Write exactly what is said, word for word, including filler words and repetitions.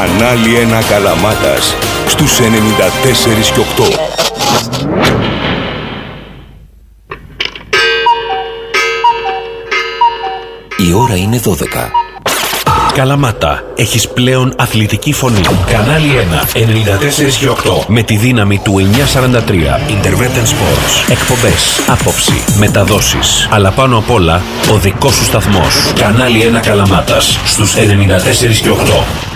Κανάλι ένα Καλαμάτας στους ενενήντα τέσσερα και οκτώ. Η ώρα είναι δώδεκα. Καλαμάτα, έχεις πλέον αθλητική φωνή. Κανάλι ένα, ενενήντα τέσσερα και οκτώ. Με τη δύναμη του εννιακόσια σαράντα τρία. Intervention Sports. Εκπομπές, άποψη, μεταδόσεις. Αλλά πάνω απ' όλα, ο δικός σου σταθμός. Κανάλι ένα Καλαμάτας στους ενενήντα τέσσερα και οκτώ.